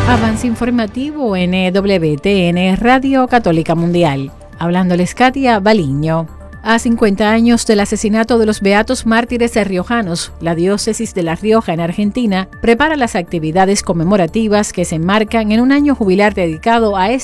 Avance informativo NWTN Radio Católica Mundial. Hablándoles Katia Baliño. A 50 años del asesinato de los beatos mártires riojanos, la diócesis de La Rioja en Argentina prepara las actividades conmemorativas que se enmarcan en un año jubilar dedicado a